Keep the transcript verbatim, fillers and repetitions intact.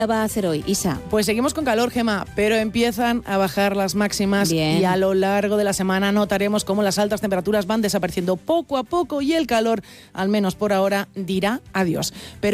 va a hacer hoy, Isa? Pues seguimos con calor, Gema, pero empiezan a bajar las máximas. Bien. Y a lo largo de la semana notaremos cómo las altas temperaturas van desapareciendo poco a poco y el calor, al menos por ahora, dirá adiós. Pero